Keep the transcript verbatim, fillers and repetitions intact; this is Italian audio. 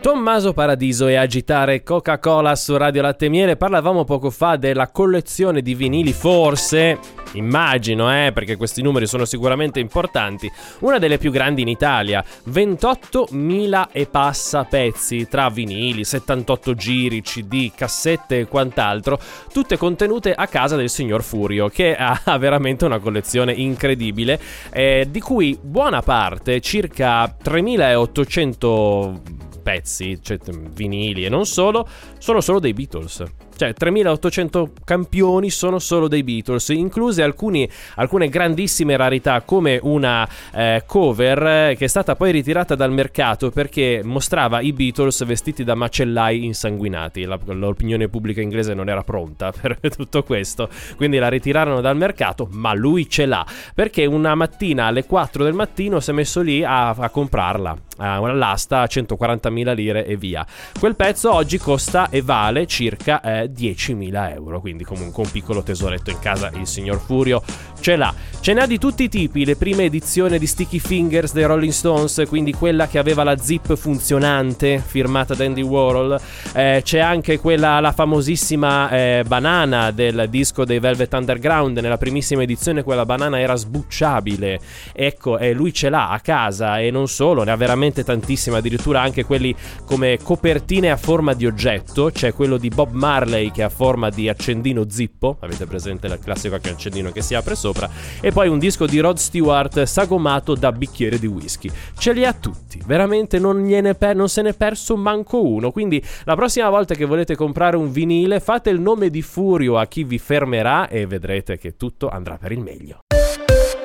Tommaso Paradiso e Agitare Coca-Cola su Radio Latte e Miele. Parlavamo poco fa della collezione di vinili, forse, immagino, eh, perché questi numeri sono sicuramente importanti, una delle più grandi in Italia. ventottomila e passa pezzi, tra vinili, settantotto giri, C D, cassette e quant'altro, tutte contenute a casa del signor Furio, che ha veramente una collezione incredibile, eh, di cui buona parte, circa tremilaottocento pezzi, cioè vinili e non solo, sono solo dei Beatles. Cioè tremilaottocento campioni sono solo dei Beatles, incluse alcuni, alcune grandissime rarità, come una eh, cover eh, che è stata poi ritirata dal mercato perché mostrava i Beatles vestiti da macellai insanguinati. La, l'opinione pubblica inglese non era pronta per tutto questo, quindi la ritirarono dal mercato, ma lui ce l'ha, perché una mattina alle quattro del mattino si è messo lì a, a comprarla, a un'asta a centoquarantamila lire e via. Quel pezzo oggi costa e vale circa eh, diecimila euro, quindi comunque un piccolo tesoretto in casa il signor Furio ce l'ha. Ce n'ha di tutti i tipi: le prime edizioni di Sticky Fingers dei Rolling Stones, quindi quella che aveva la zip funzionante firmata da Andy Warhol, eh, c'è anche quella, la famosissima eh, banana del disco dei Velvet Underground. Nella primissima edizione quella banana era sbucciabile, ecco, e lui ce l'ha a casa, e non solo, ne ha veramente tantissime, addirittura anche quelli come copertine a forma di oggetto. C'è quello di Bob Marley che ha forma di accendino zippo, avete presente il classico accendino che si apre sopra, e poi un disco di Rod Stewart sagomato da bicchiere di whisky. Ce li ha tutti, veramente non, gliene per, non se n'è perso manco uno. Quindi la prossima volta che volete comprare un vinile, fate il nome di Furio a chi vi fermerà e vedrete che tutto andrà per il meglio.